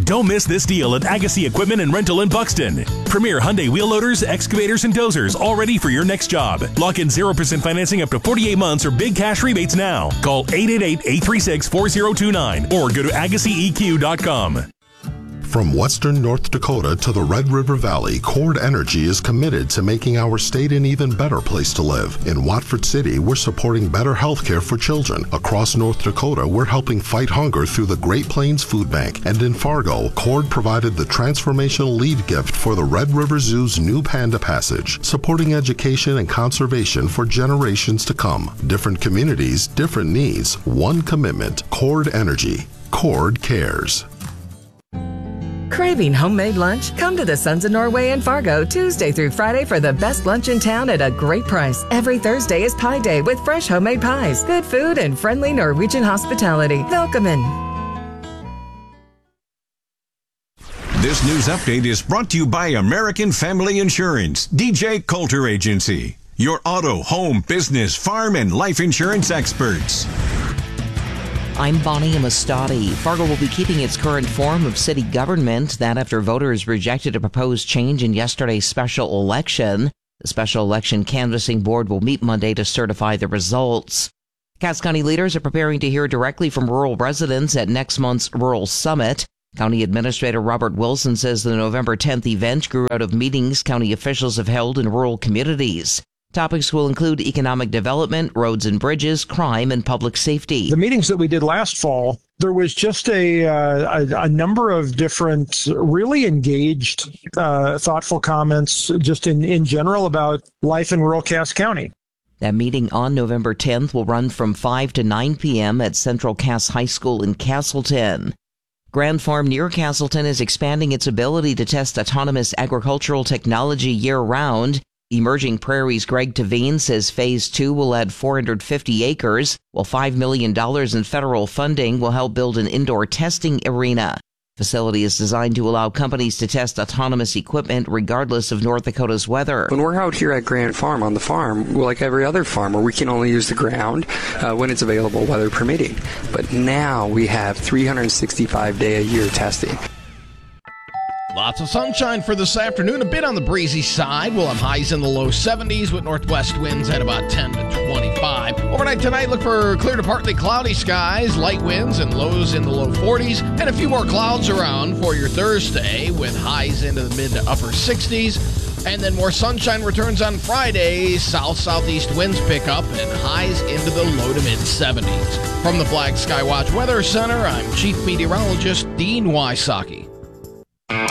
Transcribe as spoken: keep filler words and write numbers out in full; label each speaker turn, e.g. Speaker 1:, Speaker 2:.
Speaker 1: Don't miss this deal at Agassi Equipment and Rental in Buxton. Premier Hyundai wheel loaders, excavators, and dozers, all ready for your next job. Lock in zero percent financing up to forty-eight months or big cash rebates now. Call eight eight eight, eight three six, four zero two nine or go to agassi e q dot com.
Speaker 2: From western North Dakota to the Red River Valley, Cord Energy is committed to making our state an even better place to live. In Watford City, we're supporting better health care for children. Across North Dakota, we're helping fight hunger through the Great Plains Food Bank. And in Fargo, Cord provided the transformational lead gift for the Red River Zoo's new Panda Passage, supporting education and conservation for generations to come. Different communities, different needs, one commitment. Cord Energy. Cord cares.
Speaker 3: Craving homemade lunch? Come to the Sons of Norway in Fargo Tuesday through Friday for the best lunch in town at a great price. Every Thursday is Pie Day with fresh homemade pies, good food, and friendly Norwegian hospitality. Welcome.
Speaker 4: This news update is brought to you by American Family Insurance, D J Coulter Agency, your auto, home, business, farm, and life insurance experts.
Speaker 5: I'm Bonnie Amistadi. Fargo will be keeping its current form of city government. That after voters rejected a proposed change in yesterday's special election. The special election canvassing board will meet Monday to certify the results. Cass County leaders are preparing to hear directly from rural residents at next month's Rural Summit. County Administrator Robert Wilson says the November tenth event grew out of meetings county officials have held in rural communities. Topics will include economic development, roads and bridges, crime, and public safety.
Speaker 6: The meetings that we did last fall, there was just a uh, a, a number of different really engaged, uh, thoughtful comments just in, in general about life in rural Cass County.
Speaker 5: That meeting on November tenth will run from five to nine p.m. at Central Cass High School in Castleton. Grand Farm near Castleton is expanding its ability to test autonomous agricultural technology year-round. Emerging Prairie's Greg Tavine says Phase two will add four hundred fifty acres, while five million dollars in federal funding will help build an indoor testing arena. The facility is designed to allow companies to test autonomous equipment regardless of North Dakota's weather.
Speaker 7: When we're out here at Grant Farm on the farm, we're like every other farmer. We can only use the ground uh, when it's available, weather permitting. But now we have three hundred sixty-five day a year testing.
Speaker 8: Lots of sunshine for this afternoon, a bit on the breezy side. We'll have highs in the low seventies with northwest winds at about ten to twenty-five. Overnight tonight, look for clear to partly cloudy skies, light winds and lows in the low forties, and a few more clouds around for your Thursday with highs into the mid to upper sixties. And then more sunshine returns on Friday. South-southeast winds pick up and highs into the low to mid seventies. From the Flag Skywatch Weather Center, I'm Chief Meteorologist Dean Wysocki.